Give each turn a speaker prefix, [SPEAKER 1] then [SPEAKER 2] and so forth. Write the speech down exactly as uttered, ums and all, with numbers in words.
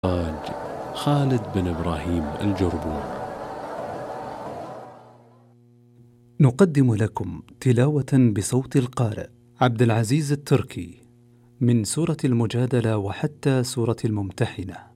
[SPEAKER 1] الإخراج خالد بن إبراهيم الجربون.
[SPEAKER 2] نقدم لكم تلاوة بصوت القارئ عبد العزيز التركي من سورة المجادلة وحتى سورة الممتحنة.